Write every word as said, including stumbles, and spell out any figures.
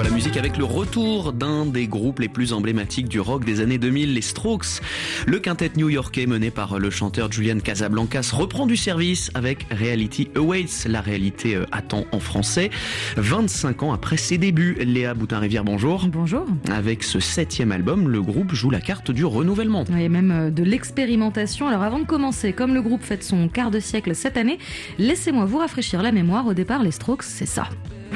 voit la musique avec le retour d'un des groupes les plus emblématiques du rock des années deux mille, les Strokes. Le quintet new-yorkais mené par le chanteur Julian Casablancas reprend du service avec Reality Awaits, la réalité attend en français. vingt-cinq ans après ses débuts, Léa Boutin-Rivière, bonjour. Bonjour. Avec ce septième album, le groupe joue la carte du renouvellement. Et même de l'expérimentation. Alors avant de commencer, comme le groupe fête son quart de siècle cette année, laissez-moi vous rafraîchir la mémoire. Au départ, les Strokes, c'est ça.